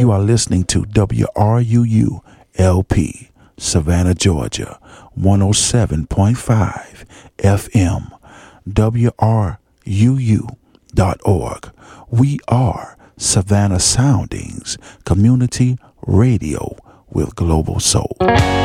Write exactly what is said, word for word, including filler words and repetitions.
You are listening to W R U U L P, Savannah, Georgia, one oh seven point five F M, W R U U dot org. We are Savannah Soundings Community Radio with Global Soul.